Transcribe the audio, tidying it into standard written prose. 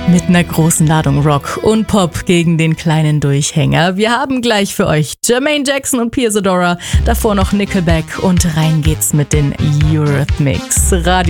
Mit einer großen Ladung Rock und Pop gegen den kleinen Durchhänger. Wir haben gleich für euch Jermaine Jackson und Piers Adora, davor noch Nickelback und rein geht's mit den Eurythmics. Radio